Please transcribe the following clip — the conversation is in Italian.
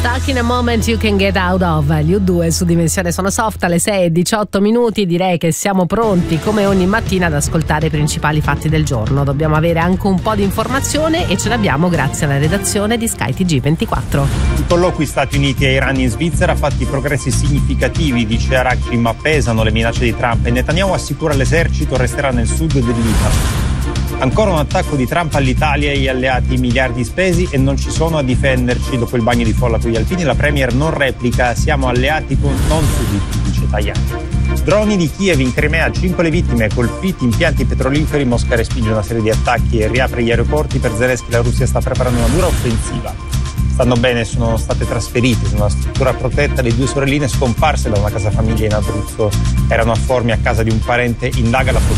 Stuck in a moment you can get out of, gli U2 su Dimensione Sono Soft alle 6:18. Direi che siamo pronti come ogni mattina ad ascoltare i principali fatti del giorno. Dobbiamo avere anche un po' di informazione e ce l'abbiamo grazie alla redazione di Sky TG24. I colloqui Stati Uniti e Iran in Svizzera ha fatti progressi significativi, dice Araki, ma pesano le minacce di Trump e Netanyahu assicura l'esercito resterà nel sud del Libano. Ancora un attacco di Trump all'Italia e agli alleati, miliardi spesi e non ci sono a difenderci. Dopo il bagno di folla con gli alpini la premier non replica, siamo alleati non subiti, dice Tajani. Droni di Kiev in Crimea, 5 le vittime, colpiti impianti petroliferi, Mosca respinge una serie di attacchi e riapre gli aeroporti. Per Zelensky la Russia sta preparando una dura offensiva. Stanno bene, sono state trasferite in una struttura protetta. Le 2 sorelline scomparse da una casa famiglia in Abruzzo erano a Formia a casa di un parente, indaga la procura.